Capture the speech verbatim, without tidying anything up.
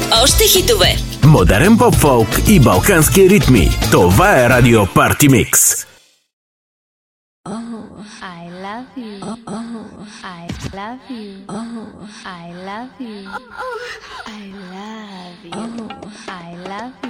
Още хитове. Модерен поп-фолк и балкански ритми. Това е Радио Парти Микс. I love you. I love you. I love you. I love you. I love you.